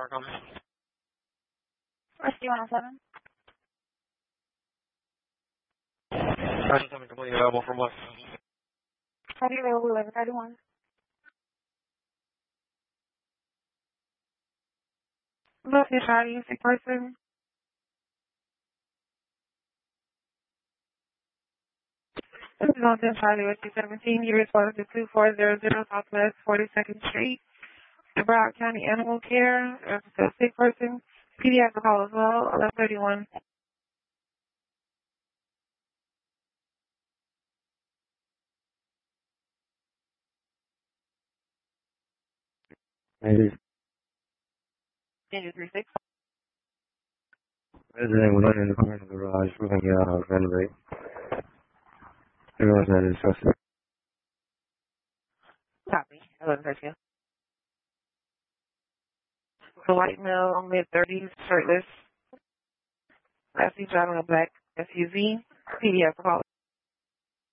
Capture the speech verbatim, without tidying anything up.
car coming? Rescue one oh seven. I just haven't completely available from what? Have you available eleven thirty-one? Look, you're trying to use sick person. This is on ten Charlie with two seventeen. You responded to two four zero zero Southwest forty-second Street. The Broward County Animal Care. It's a sick person. Pediatric call as well. eleven thirty-one. Maybe. Danger three six. Resident was in the parking garage. We're going to get out of renovate. Everyone's not discussing. Copy. eleven thirty. The white male, mid thirties, shirtless. Last driving a black S U V. Pediatric call.